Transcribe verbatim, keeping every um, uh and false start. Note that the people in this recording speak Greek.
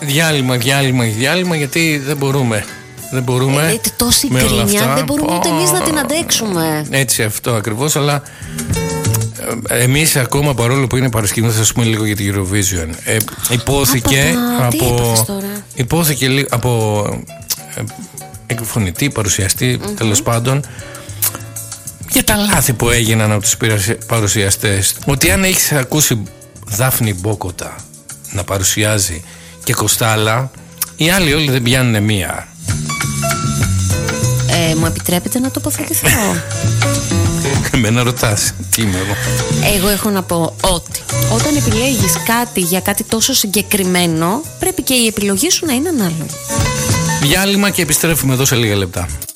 Διάλειμμα, διάλειμμα, διάλειμμα, γιατί δεν μπορούμε. Δεν μπορούμε. Ε, τόση γκρίνια δεν μπορούμε ούτε εμείς να την αντέξουμε. Έτσι, αυτό ακριβώς, αλλά εμείς ακόμα, παρόλο που είναι Παρασκευή, θα σας πούμε λίγο για την Eurovision. Ε, υπόθηκε Απα, από. Υπόθηκε από ε, εκφωνητή, παρουσιαστή, mm-hmm. τέλος πάντων, για τα λάθη που έγιναν από τους παρουσιαστές. Ότι αν έχεις ακούσει Δάφνη Μπόκοτα να παρουσιάζει και Κοστάλα, οι άλλοι όλοι δεν πιάνουν μία. Ε, μου επιτρέπετε να τοποθετηθώ? Εμένα ρωτάς, τι είμαι εγώ. Εγώ έχω να πω ότι όταν επιλέγεις κάτι για κάτι τόσο συγκεκριμένο, πρέπει και η επιλογή σου να είναι ανάλογη. Διάλειμμα και επιστρέφουμε εδώ σε λίγα λεπτά.